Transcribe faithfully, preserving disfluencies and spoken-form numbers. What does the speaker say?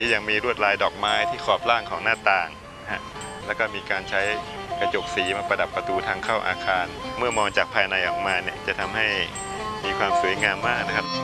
ยังมีลวดลายดอกไม้ที่ขอบล่างของหน้าต่างนะฮะแล้วก็มีการใช้กระจกสีมาประดับประตูทางเข้าอาคารเมื่อมองจากภายในออกมาเนี่ยจะทำให้มีความสวยงามมากนะครับ